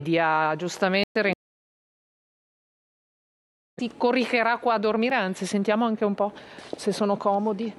giustamente ti coricherà qua a dormire, anzi sentiamo anche un po' se sono comodi.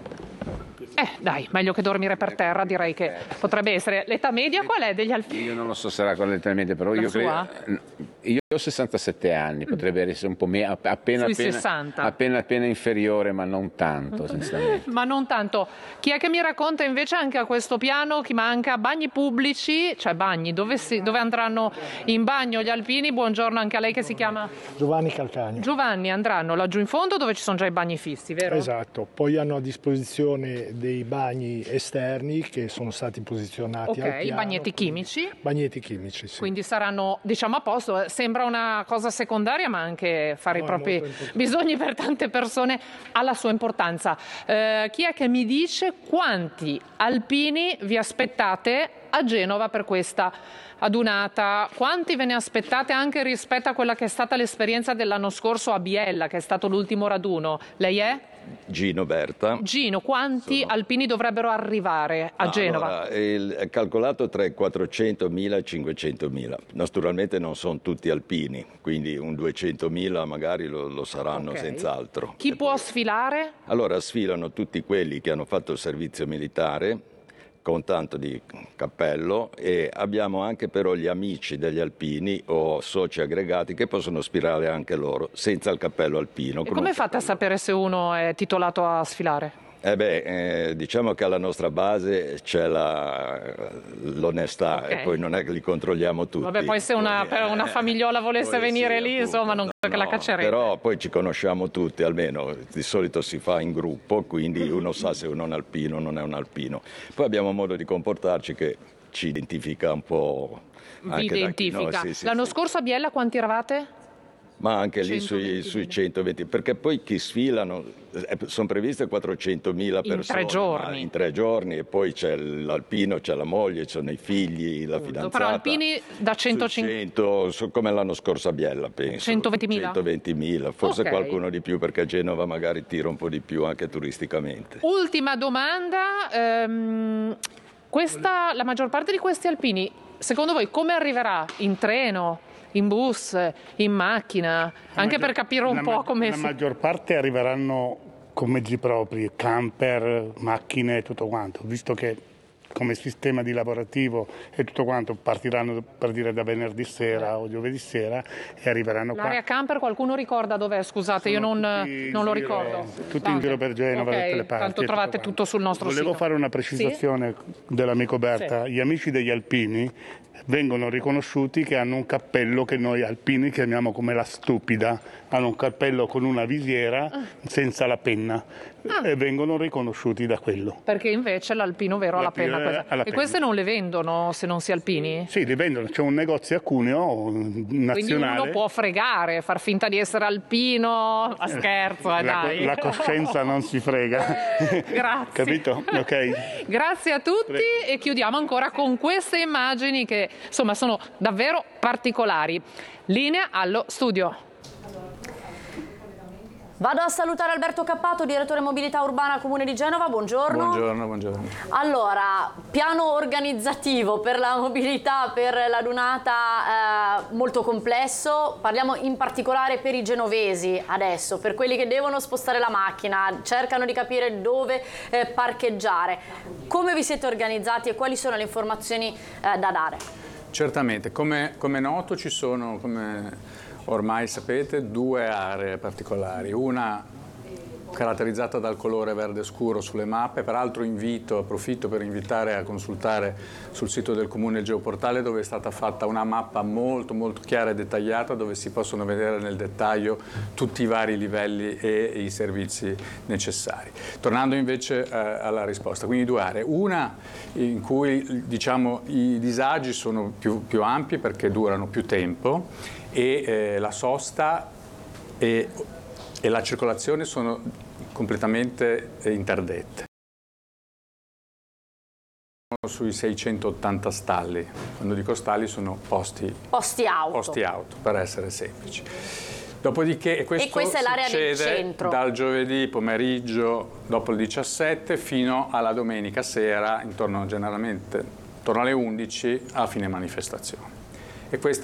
Dai, meglio che dormire per terra, direi che potrebbe essere. L'età media qual è degli alpini? Io non lo so se sarà con l'età media, però io credo. Io ho 67 anni, potrebbe essere un po' meno, appena inferiore, ma non tanto, sinceramente. Ma non tanto. Chi è che mi racconta invece anche a questo piano chi manca bagni pubblici, cioè bagni, dove andranno in bagno gli alpini? Buongiorno anche a lei, che si chiama? Giovanni Calcagno. Giovanni, andranno laggiù in fondo dove ci sono già i bagni fissi, vero? Esatto, poi hanno a disposizione dei bagni esterni che sono stati posizionati al piano. Bagnetti chimici. Bagnetti chimici, sì. Quindi saranno, diciamo, a posto. Sembra una cosa secondaria, ma anche fare i propri bisogni per tante persone ha la sua importanza. Chi è che mi dice quanti alpini vi aspettate a Genova per questa adunata? Quanti ve ne aspettate anche rispetto a quella che è stata l'esperienza dell'anno scorso a Biella, che è stato l'ultimo raduno? Lei è? Gino Berta. Gino, quanti alpini dovrebbero arrivare a Genova? Allora, è calcolato tra i 400.000 e i 500.000. Naturalmente non sono tutti alpini, quindi un 200.000 magari lo saranno senz'altro. Chi può sfilare? Allora, sfilano tutti quelli che hanno fatto il servizio militare, con tanto di cappello, e abbiamo anche però gli amici degli alpini o soci aggregati che possono sfilare anche loro senza il cappello alpino. E come fate a sapere se uno è titolato a sfilare? Diciamo che alla nostra base c'è l'onestà, e poi non è che li controlliamo tutti. Vabbè, poi se una famigliola volesse venire lì, appunto, insomma, non credo che la caccerete. Però poi ci conosciamo tutti, almeno di solito si fa in gruppo, quindi uno sa se uno è un alpino o non è un alpino. Poi abbiamo un modo di comportarci che ci identifica un po'. Vi identifica. L'anno scorso a Biella quanti eravate? Ma anche lì sui 120, perché poi chi sfilano, sono previste 400.000 persone. In 3 giorni, e poi c'è l'alpino, c'è la moglie, ci sono i figli, la fidanzata. Però alpini da 150, come l'anno scorso a Biella, penso. 120.000? 120.000, forse qualcuno di più, perché a Genova magari tira un po' di più anche turisticamente. Ultima domanda, la maggior parte di questi alpini, secondo voi come arriverà? In treno? In bus, in macchina, anche per capire un po' come... La maggior parte arriveranno con mezzi propri, camper, macchine e tutto quanto, visto che come sistema di lavorativo e tutto quanto partiranno, per dire, da venerdì sera o giovedì sera e arriveranno qua. L'area camper qualcuno ricorda dov'è? Scusate, io non lo ricordo. Tutti in giro per Genova, da tutte le parti. Tanto trovate tutto sul nostro sito. Volevo fare una precisazione dell'amico Berta. Gli amici degli alpini vengono riconosciuti che hanno un cappello che noi alpini chiamiamo come la stupida, hanno un cappello con una visiera senza la penna e vengono riconosciuti da quello. Perché invece l'alpino vero ha la penna. E queste non le vendono se non si alpini? Sì, le vendono, c'è un negozio a Cuneo nazionale. Quindi uno può fregare, far finta di essere alpino, a scherzo, dai. La coscienza non si frega. Grazie. Capito? Ok. Grazie a tutti e chiudiamo ancora con queste immagini che insomma sono davvero particolari. Linea allo studio. Vado a salutare Alberto Cappato, direttore mobilità urbana Comune di Genova, buongiorno. Buongiorno. Allora, piano organizzativo per la mobilità, per l'adunata molto complesso, parliamo in particolare per i genovesi adesso, per quelli che devono spostare la macchina, cercano di capire dove parcheggiare. Come vi siete organizzati e quali sono le informazioni da dare? Certamente, come noto ci sono, come ormai sapete, 2 aree particolari, una caratterizzata dal colore verde scuro sulle mappe, peraltro approfitto per invitare a consultare sul sito del Comune il geoportale, dove è stata fatta una mappa molto chiara e dettagliata, dove si possono vedere nel dettaglio tutti i vari livelli e i servizi necessari. Tornando invece alla risposta, quindi 2 aree, una in cui diciamo i disagi sono più ampi perché durano più tempo e la sosta e la circolazione sono completamente interdette. Sono sui 680 stalli, quando dico stalli sono posti auto, per essere semplici. Dopodiché questo è l'area del succede centro. Dal giovedì pomeriggio dopo il 17 fino alla domenica sera, generalmente intorno alle 11 a fine manifestazione. e questa